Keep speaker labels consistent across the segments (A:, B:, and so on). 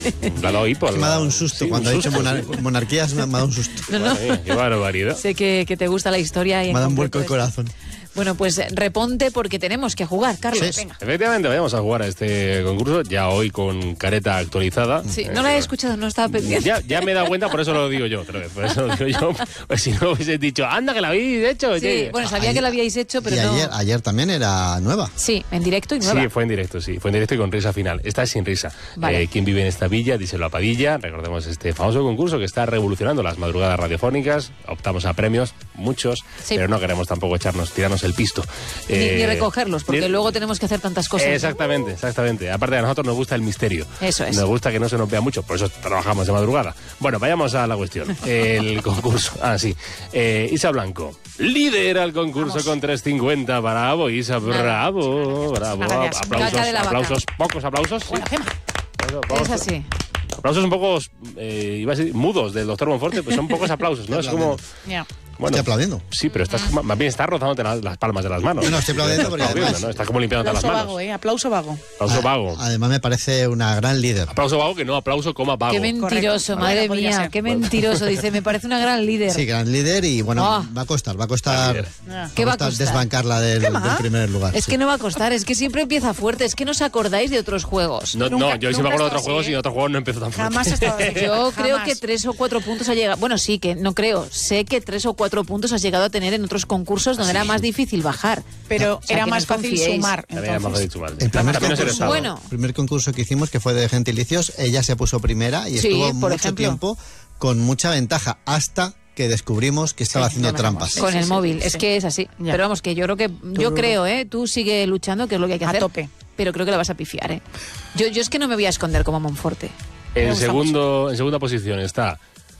A: Me ha dado hipo.
B: Me ha dado un susto.
A: Sí,
B: Cuando ha
A: un
B: dicho
A: susto,
B: monarquías me ha dado un susto.
C: No, no.
A: Qué barbaridad.
C: Sé que te gusta la historia. Y
B: Me ha dado un
C: concreto
B: vuelco el
C: esto.
B: corazón.
C: Bueno, pues reponte porque tenemos que jugar, Carlos.
B: Sí.
C: Venga.
A: Efectivamente, vayamos a jugar a este concurso, ya hoy con careta actualizada.
C: Sí, no la he escuchado, no estaba pendiente.
A: Ya me he dado cuenta, por eso lo digo yo otra vez. Por eso lo digo yo. Pues si no hubiese dicho, anda, que la habéis hecho.
C: Sí,
A: oye.
C: bueno, sabía que la habíais hecho, pero
B: Y
C: no.
B: ayer también era nueva.
C: Sí, en directo y nueva.
A: Sí, fue en directo, sí. Fue en directo y con risa final. Esta es sin risa.
C: Vale.
A: ¿Quién vive en esta villa? Díselo a Padilla. Recordemos este famoso concurso que está revolucionando las madrugadas radiofónicas. Optamos a premios, muchos,
C: Sí.
A: pero no queremos tampoco tirarnos el pisto.
C: Ni recogerlos, porque
A: ni-
C: luego tenemos que hacer tantas cosas.
A: Exactamente, exactamente. Aparte, a nosotros nos gusta el misterio.
C: Eso es.
A: Nos gusta que no se nos vea mucho, por eso trabajamos de madrugada. Bueno, vayamos a la cuestión. El concurso. Sí. Isa Blanco lidera el concurso
C: Vamos.
A: con 3.50. Bravo, Isa, bravo. Bravo.
C: Gracias. Caca de la vaca.
A: Aplausos, pocos aplausos.
C: Buena gema.
A: Vamos,
C: Es así.
A: aplausos un poco, iba a decir, mudos del doctor Monforte, pues son pocos aplausos, ¿no? Es como...
C: Ya.
A: Bueno,
B: Estoy aplaudiendo.
A: sí, pero más bien estás rozándote las palmas de las manos.
B: No, estoy aplaudiendo porque además-
A: ¿no? Estás como limpiándote las
D: Aplauso
A: manos.
D: vago, aplauso vago.
A: Aplauso vago.
B: Además me parece una gran líder.
A: Aplauso vago que no aplauso, coma vago.
C: Qué mentiroso,
D: Correcto.
C: madre
D: Bueno, podría
C: mía,
D: ser.
C: qué mentiroso. Dice, me parece una gran líder.
B: Sí, gran líder y bueno,
C: Ah.
B: va a costar
A: Gran líder.
C: ¿Qué va a
B: costar
C: costar?
B: desbancarla del primer lugar.
C: Es
B: sí.
C: que no va a costar, es que siempre empieza fuerte. Es que no os acordáis de otros juegos.
A: No,
D: Nunca-
A: yo sí me
D: nunca
A: acuerdo de
D: he
A: otros
D: estado
A: juegos
D: así,
A: y en otros juegos no empiezo tan fuerte.
D: Jamás he estado así.
C: Yo creo
D: Jamás.
C: que 3 o 4 puntos ha llegado. Bueno, sí, que no creo. Sé que 3 o 4 puntos has llegado a tener en otros concursos donde era más difícil bajar.
D: Pero
C: O sea,
D: era
C: que
D: más
C: no
D: fácil
C: confiéis.
D: sumar.
A: También era más
D: Entonces,
A: dicho mal.
B: El primer
A: También es el
B: concurso,
A: estado.
C: Bueno.
B: el primer concurso que hicimos, que fue de Gentilicios, ella se puso primera y
C: Sí,
B: estuvo
C: por
B: mucho
C: ejemplo.
B: tiempo con mucha ventaja, hasta que descubrimos que estaba haciendo
D: ya
B: trampas.
D: veremos.
C: Con el
D: sí,
C: móvil,
D: sí.
C: es que es así.
D: Ya.
C: Pero vamos, que yo creo que tú sigue luchando, que es lo que hay que
D: A
C: hacer.
D: tope.
C: Pero creo que la vas a pifiar, ¿eh? Yo es que no me voy a esconder como Monforte.
A: En
D: gusta
A: segunda posición está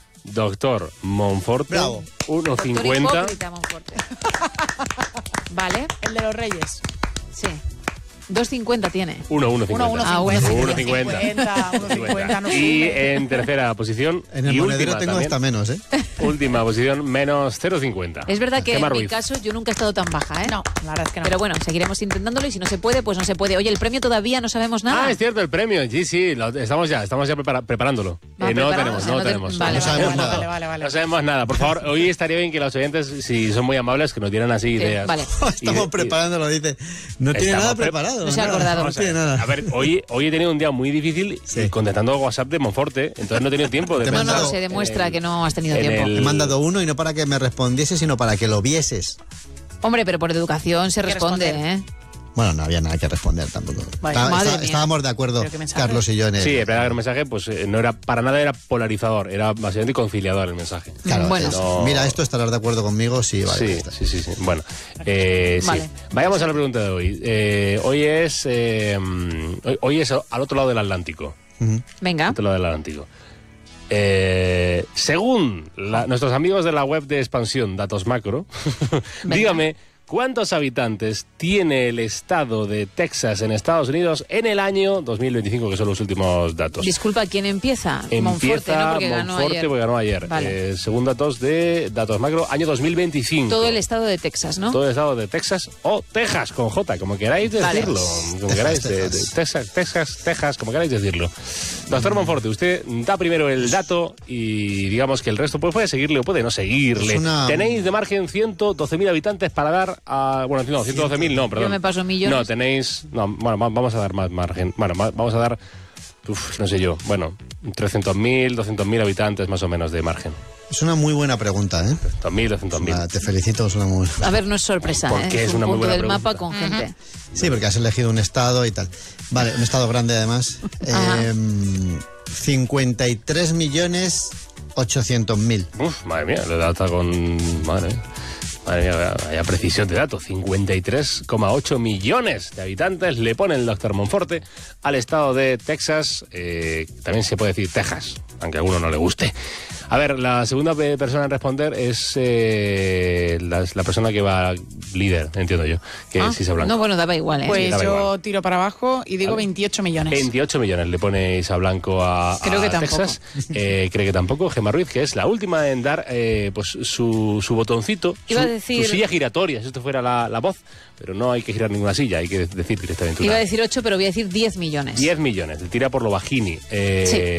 A: Doctor Monforte,
B: Bravo.
C: Doctor
A: 1.50.
C: hipócrita, Monforte. Vale,
D: El de los Reyes.
C: sí. 2.50 tiene.
A: 1.50.
D: 1,50.
A: Y en tercera posición
B: En el
A: y
B: monedero
A: última
B: tengo
A: también,
B: hasta menos, ¿eh?
A: última posición, menos 0.50.
C: Es verdad que
A: Gemma
C: en mi
A: Ruiz.
C: caso yo nunca he estado tan baja, ¿eh?
D: No, la verdad es que no.
C: Pero bueno, seguiremos intentándolo y si no se puede, pues no se puede. Oye, el premio todavía no sabemos nada.
A: Ah, es cierto, el premio. Sí, estamos ya preparándolo.
C: Va,
A: No
C: preparándose,
A: tenemos.
C: Vale,
B: No
C: vale,
B: sabemos
C: vale.
B: nada.
D: Vale.
A: No sabemos nada. Por favor, hoy estaría bien que los oyentes, si son muy amables, que nos dieran así ideas.
C: vale.
B: Estamos preparándolo, dice. No tiene
A: Estamos
B: nada preparado.
C: No se ha
B: nada,
C: acordado.
B: No tiene nada.
A: A ver, hoy he tenido un día muy difícil
B: Sí.
A: contestando WhatsApp de Monforte, entonces no he tenido tiempo de
B: Te
C: No,
A: pensar.
C: no, se demuestra que no has tenido
A: en
C: tiempo.
A: el-
B: He mandado uno y no para que me respondiese, sino para que lo vieses.
C: Hombre, pero por educación se
D: Hay que
C: responde,
D: responder.
C: ¿eh?
B: Bueno, no había nada que responder tampoco.
D: Vaya,
C: madre mía.
B: Estábamos de acuerdo,
D: Pero qué mensaje.
B: Carlos y yo, en el...
A: Sí, el primer mensaje pues no era para nada era polarizador, era básicamente conciliador el mensaje.
B: Claro,
C: Bueno.
B: mira, esto estarás de acuerdo conmigo, sí, vale. ya está.
A: Sí. Bueno,
C: Vale.
A: sí. Vayamos a la pregunta de hoy. Hoy es al otro lado del Atlántico.
B: Ujú.
C: Venga.
A: Al otro lado del Atlántico. Según nuestros amigos de la web de expansión Datos Macro, dígame, ¿cuántos habitantes tiene el estado de Texas en Estados Unidos en el año 2025, que son los últimos datos?
C: Disculpa, ¿quién empieza? Monforte, ¿no? Porque ganó
A: Monforte,
C: ayer.
A: porque ganó ayer.
C: Vale.
A: Según datos de Datos Macro, año 2025.
C: Todo el estado de Texas, ¿no?
A: Todo el estado de Texas o Texas, con J, como queráis
C: Vale.
A: decirlo. Como
B: Texas,
A: queráis,
B: Texas.
A: Texas, como queráis decirlo. Doctor Monforte, usted da primero el dato y digamos que el resto puede seguirle o puede no seguirle.
B: Es una-
A: Tenéis de margen 112.000 habitantes para dar a... Bueno, no, 112.000 no, perdón.
C: Yo me paso millones.
A: No, tenéis... No, bueno, vamos a dar más margen. Bueno, vamos a dar... no sé yo. Bueno, 300.000, 200.000 habitantes más o menos de margen.
B: Es una muy buena pregunta, ¿eh?
A: 200.000, 200.000.
B: Te felicito, es una muy buena.
C: A ver, no es sorpresa,
A: Porque
C: ¿eh?
A: es una muy
C: un punto
A: buena
C: del
A: pregunta.
C: mapa con gente.
B: Sí, porque has elegido un estado y tal. Vale, un estado grande además.
C: Ajá.
B: 53.800.000.
A: Uf, madre mía, lo he dado hasta con... Madre mía, vaya precisión de datos. 53,8 millones de habitantes le pone el doctor Monforte al estado de Texas. También se puede decir Texas, aunque a alguno no le guste. A ver, la segunda persona en responder es la persona que va líder, entiendo yo, que es Isa Blanco.
C: No, bueno, daba igual, ¿eh?
D: Pues
A: daba
D: yo
A: igual.
D: tiro para abajo y digo
A: Vale.
D: 28 millones.
A: 28 millones le pone Isa Blanco a
D: Creo que
A: Texas. Cree que tampoco. Gemma Ruiz, que es la última en dar pues su botoncito.
C: Iba a
A: su
C: decir...
A: Tu silla giratoria, si esto fuera la voz, pero no hay que girar ninguna silla, hay que decir directamente
C: Iba a decir 8, pero voy a decir 10 millones.
A: 10 millones, tira por lo bajini.
C: Sí.